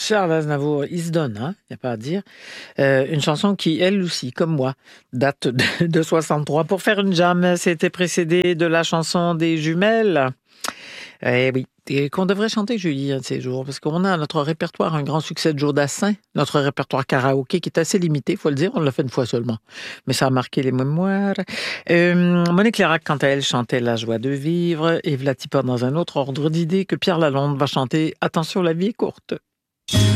Charles Aznavour, il se donne, hein, il n'y a pas à dire. Une chanson qui, elle aussi, comme moi, date de 63. Pour faire une jam, c'était précédé de la chanson des jumelles. Eh oui, et qu'on devrait chanter, Julie, un de ces jours, parce qu'on a à notre répertoire un grand succès de Joe Dassin, notre répertoire karaoké qui est assez limité, faut le dire, on l'a fait une fois seulement, mais ça a marqué les mémoires. Monique Lérac, quant à elle, chantait La joie de vivre, et Vlatipa dans un autre ordre d'idée que Pierre Lalonde va chanter Attention, la vie est courte.